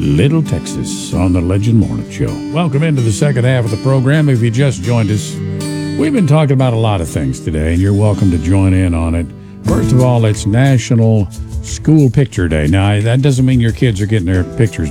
Little Texas on the Legend Morning Show. Welcome into the second half of the program. If you just joined us, we've been talking about a lot of things today, and you're welcome to join in on it. First of all, it's National School Picture Day. Now, that doesn't mean your kids are getting their pictures